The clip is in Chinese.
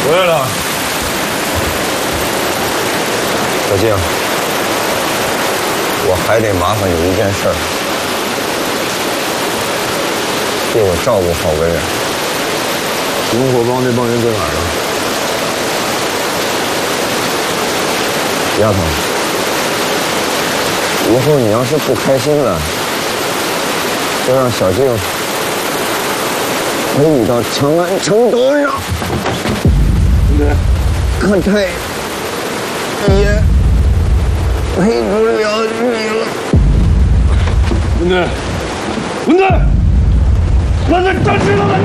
回来了，小静，我还得麻烦你一件事儿，替我照顾好文远。 龙火帮那帮人在哪儿呢？ 丫头，以后你要是不开心了，就让小静陪你到长安城头上。 对， 可太也陪不了你了。 文队，文队，站起来！